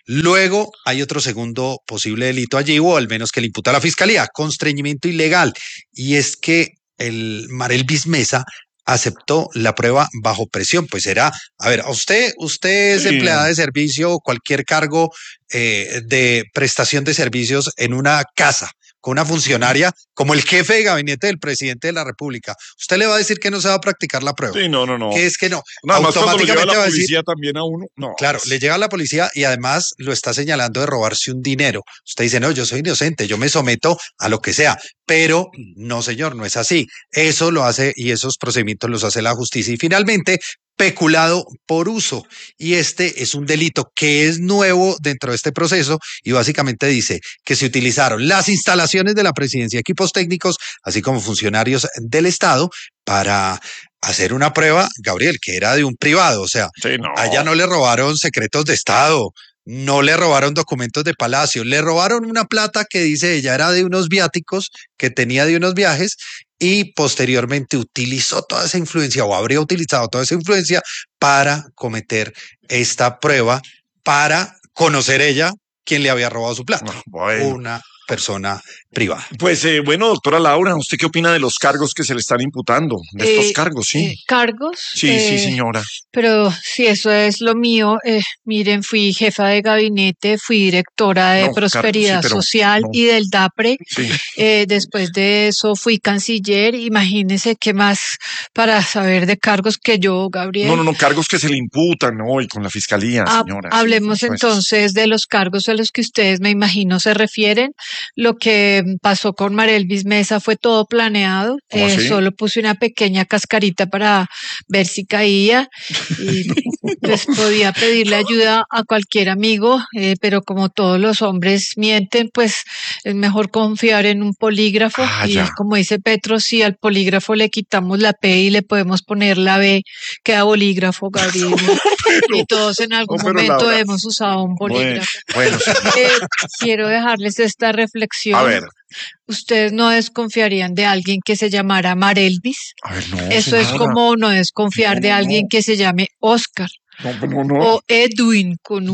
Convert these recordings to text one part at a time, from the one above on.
Luego hay otro segundo posible delito allí, o al menos que le imputa a la fiscalía, constreñimiento ilegal. Y es que el Marelvis Mesa aceptó la prueba bajo presión, pues era, a ver, usted es empleada de servicio o cualquier cargo de prestación de servicios en una casa con una funcionaria como el jefe de gabinete del presidente de la República. Usted le va a decir que no se va a practicar la prueba. Sí, no. Que es que no. Nada más cuando lo lleva la va a policía decir, también a uno. No. claro, le llega a la policía y además lo está señalando de robarse un dinero. Usted dice, no, yo soy inocente, yo me someto a lo que sea. Pero no, señor, no es así. Eso lo hace y esos procedimientos los hace la justicia. Y finalmente, peculado por uso. Y este es un delito que es nuevo dentro de este proceso y básicamente dice que se utilizaron las instalaciones de la presidencia, equipos técnicos, así como funcionarios del Estado para hacer una prueba, Gabriel, que era de un privado. O sea, sí, no. allá no le robaron secretos de Estado, no le robaron documentos de Palacio, le robaron una plata que dice ella era de unos viáticos que tenía de unos viajes y posteriormente utilizó toda esa influencia o habría utilizado toda esa influencia para cometer esta prueba, para conocer ella quién le había robado su plata. Bueno. Una persona privada. Pues bueno, doctora Laura, ¿usted qué opina de los cargos que se le están imputando? De estos cargos, sí. ¿Cargos? Sí, señora. Pero si eso es lo mío, miren, fui jefa de gabinete, fui directora de Prosperidad Social y del DAPRE. Sí. Después de eso fui canciller. Imagínense qué más para saber de cargos que yo, Gabriel. No, cargos que se le imputan hoy con la fiscalía, señora. Hablemos entonces de los cargos a los que ustedes, me imagino, se refieren. Lo que pasó con Marelvis Mesa fue todo planeado. Solo puse una pequeña cascarita para ver si caía y pues podía pedirle ayuda a cualquier amigo, pero como todos los hombres mienten, pues es mejor confiar en un polígrafo. Como dice Petro, si al polígrafo le quitamos la P y le podemos poner la B, queda bolígrafo, Gabriel. Y todos en algún momento hemos usado un bolígrafo. Bueno, quiero dejarles esta reflexión. A ver. ¿Ustedes no desconfiarían de alguien que se llamara Marelvis? A ver, no, Eso señora. es como no desconfiar de alguien que se llame Oscar. No. O Edwin con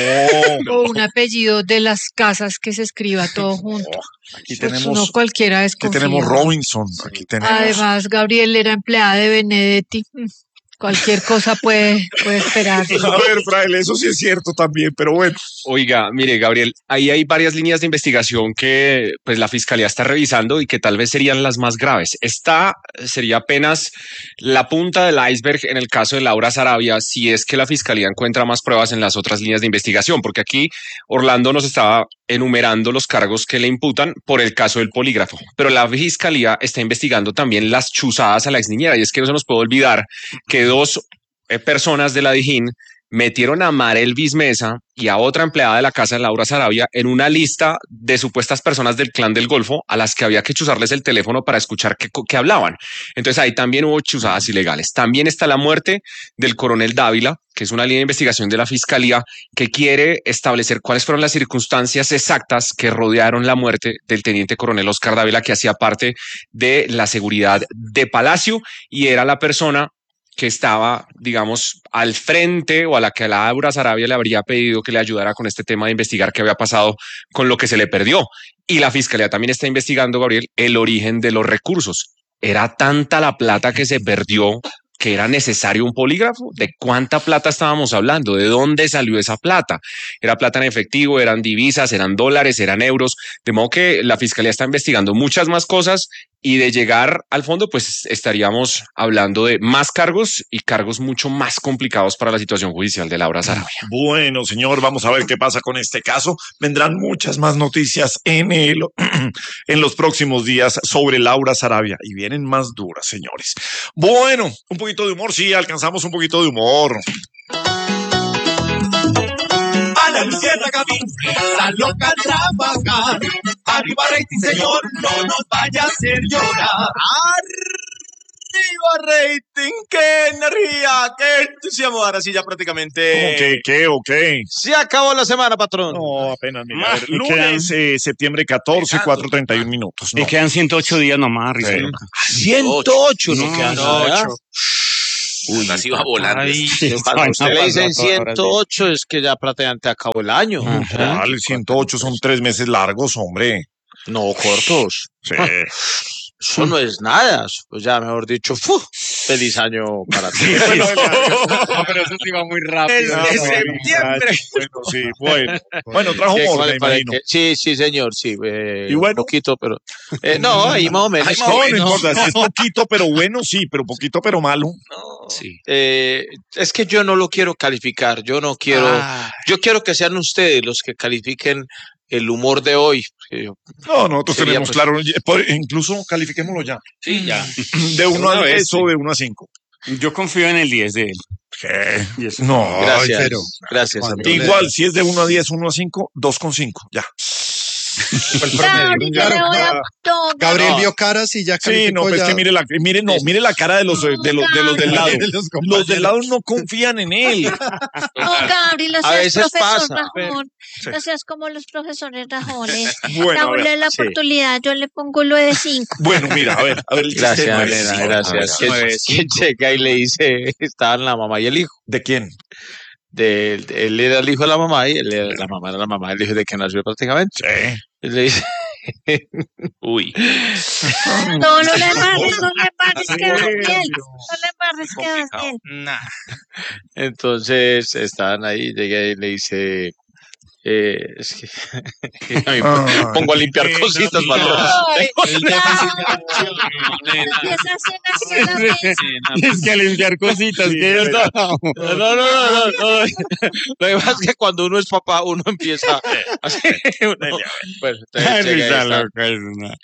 o un apellido de las casas que se escriba todo junto. Aquí pues tenemos, no cualquiera desconfía. Aquí tenemos Robinson. Aquí tenemos. Además, Gabriel era empleada de Benedetti. Cualquier cosa puede esperar. A ver, Fraile, eso sí es cierto también, pero bueno. Oiga, mire, Gabriel, ahí hay varias líneas de investigación que pues la fiscalía está revisando y que tal vez serían las más graves. Esta sería apenas la punta del iceberg en el caso de Laura Sarabia, si es que la fiscalía encuentra más pruebas en las otras líneas de investigación, porque aquí Orlando nos estaba enumerando los cargos que le imputan por el caso del polígrafo, pero la fiscalía está investigando también las chuzadas a la exniñera, y es que no se nos puede olvidar que dos personas de la Dijín metieron a Marelvis Mesa y a otra empleada de la casa de Laura Sarabia en una lista de supuestas personas del Clan del Golfo a las que había que chuzarles el teléfono para escuchar qué hablaban. Entonces ahí también hubo chuzadas ilegales. También está la muerte del coronel Dávila, que es una línea de investigación de la fiscalía que quiere establecer cuáles fueron las circunstancias exactas que rodearon la muerte del teniente coronel Oscar Dávila, que hacía parte de la seguridad de Palacio y era la persona que estaba, digamos, al frente o a la que Laura Sarabia le habría pedido que le ayudara con este tema de investigar qué había pasado con lo que se le perdió. Y la fiscalía también está investigando, Gabriel, el origen de los recursos. Era tanta la plata que se perdió que era necesario un polígrafo. ¿De cuánta plata estábamos hablando? ¿De dónde salió esa plata? ¿Era plata en efectivo? ¿Eran divisas? ¿Eran dólares? ¿Eran euros? De modo que la fiscalía está investigando muchas más cosas y de llegar al fondo, pues estaríamos hablando de más cargos y cargos mucho más complicados para la situación judicial de Laura Sarabia. Bueno, señor, vamos a ver qué pasa con este caso. Vendrán muchas más noticias en los próximos días sobre Laura Sarabia y vienen más duras, señores. Bueno, un poquito de humor, sí, alcanzamos un poquito de humor. Ana Luciérnaga está loca a trabajar. Arriba rating, señor, no nos vaya a hacer llorar. Arriba rating, qué energía, qué entusiasmo. Ahora sí ya prácticamente. ¿Cómo qué? Se acabó la semana, patrón. No, apenas, mira. A ver, lunes, septiembre 14, 4:31 minutos. Y quedan 108 días nomás, Ricardo. 108 no quedan. Uy, así va volando. Ay, Cuando usted le dicen 108 es que ya prácticamente acabó el año. Vale, 108 son 3 meses largos, hombre. No, cortos. Sí. Eso no es nada. Pues ya, mejor dicho, feliz año para ti. Pero eso sí va muy rápido. Es de septiembre. Bueno, sí, bueno. Bueno, trajo ¿Qué, humor, cuál me le parece imagino. que- Sí, señor, sí. ¿Y bueno? Un poquito, pero... no, ahí más o menos. No, no importa, si es poquito, pero bueno, sí, pero poquito, pero malo. Sí. Es que yo no lo quiero calificar. Yo no quiero... Yo quiero que sean ustedes los que califiquen el humor de hoy. No, nosotros Sería, tenemos pues, claro, incluso califiquémoslo ya. Sí, ya. De 1 a Una 10 vez, o sí. de 1 a 5. Yo confío en el 10 de él. ¿Qué? Yes. No, Gracias. pero Gracias. cuando Antonio. igual, si es de 1 a 10, 1 a 5, 2,5, ya. Gabriel No. vio caras y ya Sí, calificó no, pues ya. que mire la cara de los de los del lado. Los del lado no confían en él. No, Gabriel, no A seas veces profesor pasa. Rajón. Sí. No seas como los profesores Rajones. Bueno, a ver, Dámosle la sí. oportunidad, yo le pongo lo de 5. Bueno, mira, a ver el Gracias, sistema. Elena, Sí, gracias. a ver, ¿Quién llega y le dice, estaban la mamá y el hijo? ¿de quién? Él era el hijo de la mamá y él era la mamá de la mamá, el hijo de que nació prácticamente. Sí. Y le dice, Uy. No, no le embarres, no le embarres, que Daniel. No le embarres, que Daniel. Nah. entonces estaban ahí, llega y le dice, es que a mí Ah, pongo a limpiar cositas, patrón. Ay, El déficit de atención, nena. empieza a hacer así a la vez. Es que a limpiar cositas. que ya está. No. Lo que pasa es que cuando uno es papá, uno empieza así. Bueno, entonces llega y Risa está- loca, es una-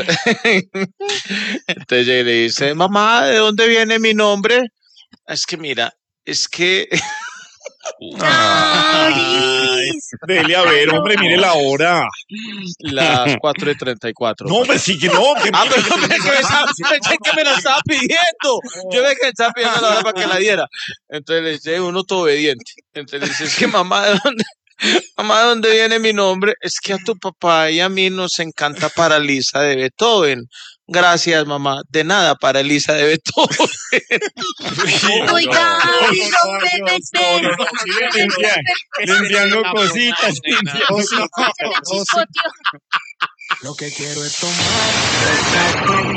Entonces llega y le dice, mamá, ¿de dónde viene mi nombre? Es que mira, es que Dele a ver, hombre, mire la hora. las 4:34. No, hombre, sí que no. Que Ah, pero yo pensé que me la estaba pidiendo. Yo pensé que me estaba pidiendo la hora para que la diera. Entonces le dice, uno todo obediente. Entonces le dice, es que mamá, ¿de dónde viene mi nombre? Es que a tu papá y a mí nos encanta Paralisa de Beethoven. Gracias, mamá. De nada, Paralisa de Beethoven. Uy, Gabriel, no me metes. Limpiando cositas. Se me chispoteó. Lo que quiero es tomar.